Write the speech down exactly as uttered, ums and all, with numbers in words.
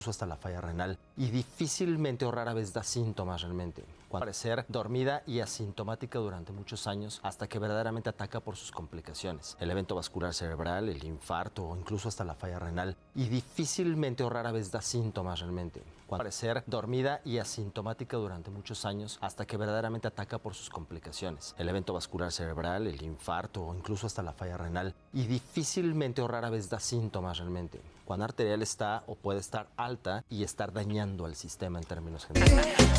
hasta la falla renal y difícilmente o rara vez da síntomas realmente. Puede parecer dormida y asintomática durante muchos años hasta que verdaderamente ataca por sus complicaciones. El evento vascular cerebral, el infarto o incluso hasta la falla renal y difícilmente o rara vez da síntomas realmente. Puede parecer dormida y asintomática durante muchos años hasta que verdaderamente ataca por sus complicaciones. El evento vascular cerebral, el infarto o incluso hasta la falla renal y difícilmente o rara vez da síntomas realmente. Cuando arterial está o puede estar alta y estar dañando al sistema en términos generales.